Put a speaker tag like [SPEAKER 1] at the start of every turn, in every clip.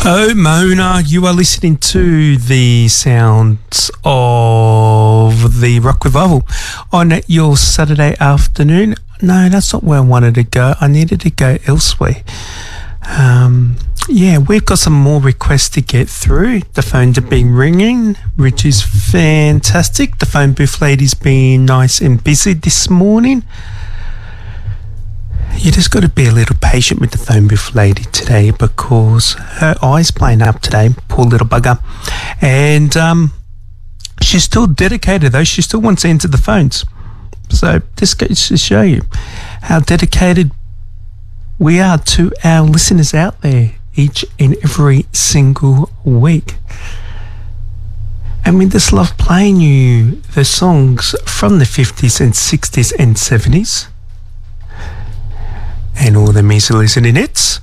[SPEAKER 1] Oh, Mona, you are listening to the sounds of the Rock Revival on your Saturday afternoon. No, that's not where I wanted to go. I needed to go elsewhere. Yeah, we've got some more requests to get through. The phones have been ringing, which is fantastic. The phone booth lady's been nice and busy this morning. You just got to be a little patient with the phone booth lady today because her eye's playing up today, poor little bugger. And she's still dedicated though. She still wants to answer the phones. So this goes to show you how dedicated we are to our listeners out there each and every single week. And we just love playing you the songs from the 50s and 60s and 70s. And all the music listening hits.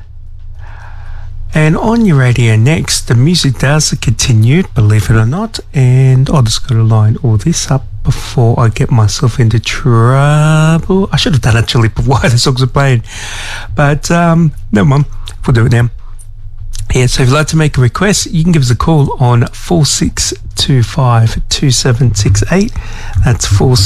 [SPEAKER 1] And on your radio next, the music does continue, believe it or not. And I just got to line all this up before I get myself into trouble. I should have done actually while the songs are playing. But never mind, we'll do it now. Yeah, so if you'd like to make a request, you can give us a call on 46252768. That's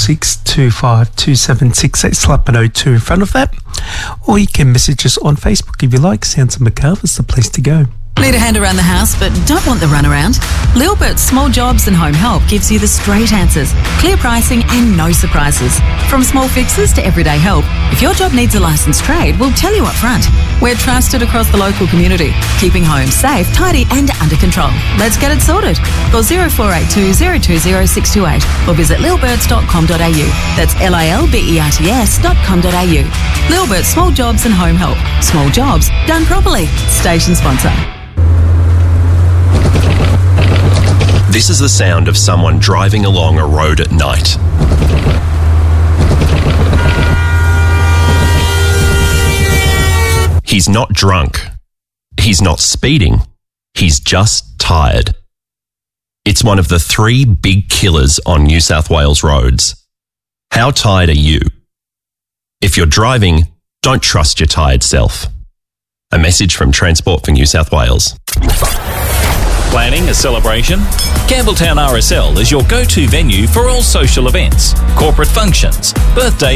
[SPEAKER 1] 46252768. Slap an 02 in front of that. Or you can message us on Facebook if you like. Sounds of McCarver's the place to go.
[SPEAKER 2] Need a hand around the house but don't want the runaround? Lilbert's Small Jobs and Home Help gives you the straight answers, clear pricing and no surprises. From small fixes to everyday help, if your job needs a licensed trade, we'll tell you up front. We're trusted across the local community, keeping homes safe, tidy and under control. Let's get it sorted. Call 0482 020 628 or visit lilberts.com.au. That's LILBERTS.com.au. Lilbert's Small Jobs and Home Help. Small jobs done properly. Station sponsor.
[SPEAKER 3] This is the sound of someone driving along a road at night. He's not drunk. He's not speeding. He's just tired. It's one of the 3 big killers on New South Wales roads. How tired are you? If you're driving, don't trust your tired self. A message from Transport for New South Wales.
[SPEAKER 4] Planning a celebration? Campbelltown RSL is your go-to venue for all social events, corporate functions, birthdays,